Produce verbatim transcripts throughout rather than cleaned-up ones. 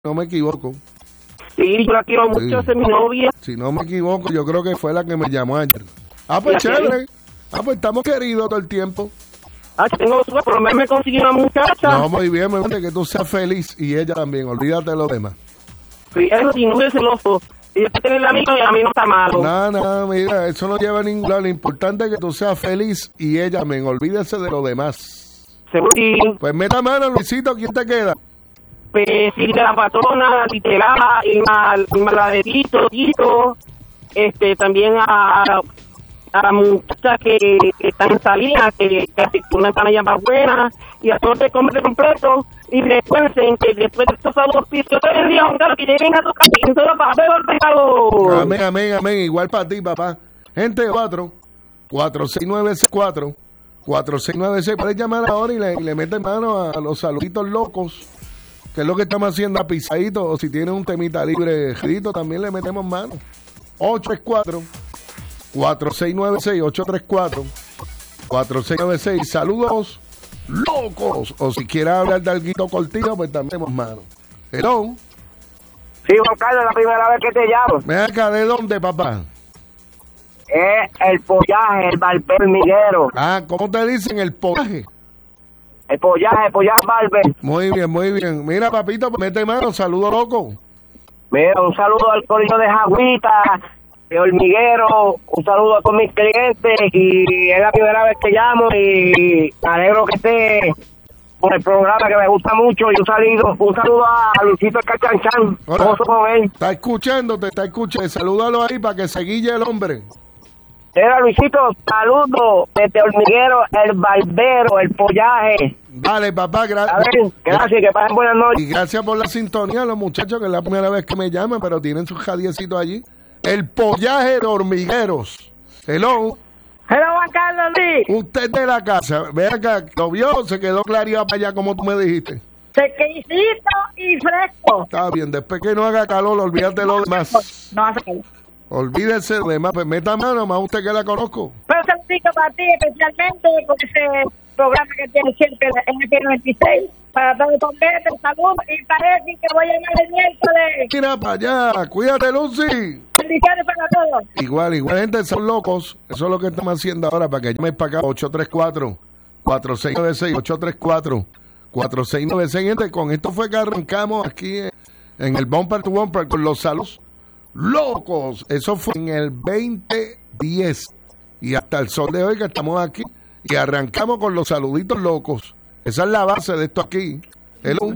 no me equivoco. Sí, yo la quiero mucho, Sí. esa es mi novia. Si no me equivoco, yo creo que fue la que me llamó ayer. Ah, pues chévere. Ah, pues estamos queridos todo el tiempo. Ah, tengo suerte, por lo menos me conseguí una muchacha. No, muy bien, me gusta que tú seas feliz y ella también. Olvídate de lo demás. Sí, eso sí, no es celoso. Y después tener el amigo y a mí no está malo. Nada, nada, mira, eso no lleva a ningún lado. Lo importante es que tú seas feliz y ella también. Olvídese de lo demás. Seguro sí. Pues meta mano, Luisito, ¿quién te queda? Pues sí, de la patrona, Titelá, y la, la de Tito, Tito, este, también a, a la muchacha que, que está en Salinas, que, que hace una empanada más buena, y a todos de comer completo, y recuerden que después de estos saludos, yo te bendiga, Juan Carlos, que lleguen a tu casa, y todo para ver el pecado. Amén, amén, amén. Igual para ti, papá. Gente, cuatro, cuatro seis nueve seis, cuatro, cuatro seis nueve seis. Puedes llamar ahora y le, y le metes mano a, a los saluditos locos, que es lo que estamos haciendo a pisadito, o si tiene un temita libre, Jidito, también le metemos mano. ocho tres cuatro, cuatro seis nueve seis, ocho tres cuatro, cuatro seis nueve seis. Saludos locos. O si quieres hablar de alguito cortito, pues también tenemos mano. Hello. Sí, Juan Carlos, la primera vez que te llamo. Ven acá, ¿de dónde, papá? Es el pollaje, el barbero hormiguero. Ah, ¿cómo te dicen el pollaje? El pollaje, el pollaje barber. Muy bien, muy bien. Mira, papito, pues mete mano, saludo loco. Mira, un saludo al colegio de Jagüita, de hormiguero, un saludo a todos mis clientes, y es la primera vez que llamo, y me alegro que esté por el programa, que me gusta mucho, y un saludo, un saludo a Luisito el Cachanchan, Hola. gozo con él. Está escuchando, te está escuchando. Salúdalo ahí para que se guille el hombre. Era Luisito, saludo desde hormiguero, el barbero, el pollaje. Dale, papá, A gracias. ver, gracias, que pasen buenas noches. Y gracias por la sintonía, los muchachos, que es la primera vez que me llaman, pero tienen sus jadiecitos allí. El pollaje de hormigueros. Hello. Hello, Juan Carlos Lee. Usted de la casa, ve acá, lo vio, se quedó claridad para allá como tú me dijiste. Sequecito y fresco. Está bien, después que no haga calor, olvídate lo demás. No hace calor. Olvídese de lo demás, pues meta mano, más usted que la conozco. Pero se lo digo para ti especialmente por ese programa que tiene siempre en el noventa y seis. Para todos los hombres, salud, y parece que voy a llamar el miércoles. Mira para allá, cuídate, Lucy. Bendiciones para todos. Igual, igual, gente, son locos. Eso es lo que estamos haciendo ahora para que llamen para acá. ocho tres cuatro, cuatro seis nueve seis, ocho tres cuatro, cuatro seis nueve seis. Gente, con esto fue que arrancamos aquí en, en el Bumper to Bumper con los saludos locos. Eso fue en el veinte diez. Y hasta el sol de hoy que estamos aquí. Y arrancamos con los saluditos locos. Esa es la base de esto aquí. Hello.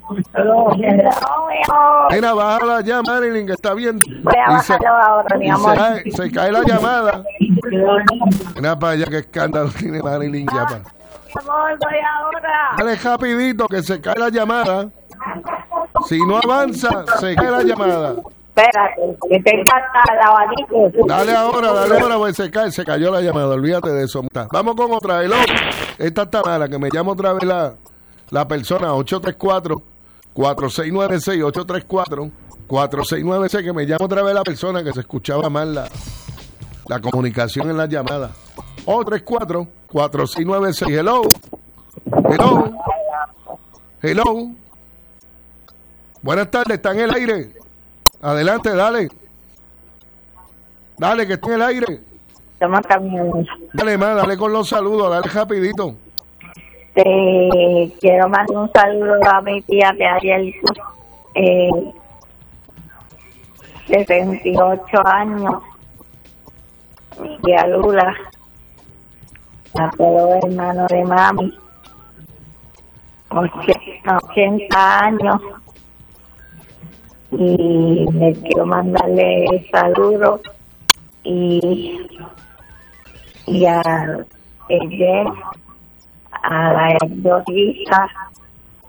Mira, bájala ya, Marilyn, que está viendo. Voy a Y se- bajarlo ahora, mi y amor. Se cae, se cae la llamada. Mira para allá, qué escándalo tiene Marilyn ya. pa. Mi amor, voy ahora. Dale rapidito, que se cae la llamada. Si no avanza, se cae la llamada. Espérate, que te encanta el abanico. Dale ahora, dale ahora, pues se cae, se cayó la llamada, olvídate de eso. Vamos con otra, hello. Esta está mala, que me llama otra vez la, la persona, ocho tres cuatro, cuatro seis nueve seis, ocho tres cuatro, cuatro seis nueve seis, que me llama otra vez la persona, que se escuchaba mal la, la comunicación en la llamada. ocho tres cuatro, cuatro seis nueve seis, hello. Hello. Hello. Buenas tardes, está en el aire. Adelante, dale. Dale, que está en el aire. Toma también. Dale, más, dale con los saludos, dale rapidito. Te quiero mandar un saludo a mi tía que ayer eh, sesenta y ocho años, mi tía Lula, a todos los hermanos de mami, ochenta, ochenta años, y le quiero mandarle saludos y, y a ella, a las dos hijas,